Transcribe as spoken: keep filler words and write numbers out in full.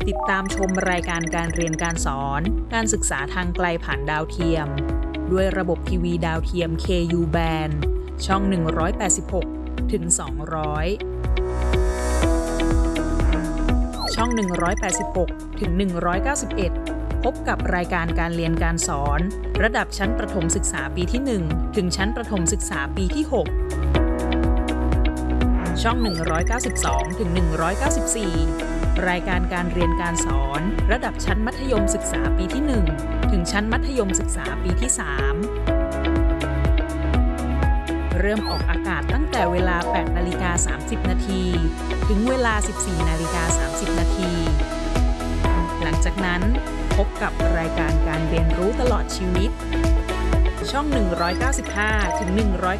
ติดตามชมรายการการเรียนการสอนการศึกษาทางไกลผ่านดาวเทียมด้วยระบบทีวีดาวเทียม เค ยู Band ช่อง หนึ่งร้อยแปดสิบหกถึงสองร้อย ช่อง หนึ่งร้อยแปดสิบหกถึงหนึ่งร้อยเก้าสิบเอ็ด พบกับรายการการเรียนการสอนระดับชั้นประถมศึกษาปีที่ หนึ่ง ถึงชั้นประถมศึกษาปีที่ หก ช่อง หนึ่งร้อยเก้าสิบสองถึงหนึ่งร้อยเก้าสิบสี่ รายการการเรียนการสอนระดับชั้นมัธยมศึกษาปีที่ หนึ่ง ถึงชั้นมัธยมศึกษาปีที่ สาม เริ่มออกอากาศตั้งแต่เวลา แปดนาฬิกาสามสิบนาที ถึงเวลา สิบสี่นาฬิกาสามสิบนาที หลังจากนั้นพบกับรายการการเรียนรู้ตลอดชีวิต ช่อง หนึ่งร้อยเก้าสิบห้าถึงหนึ่งร้อย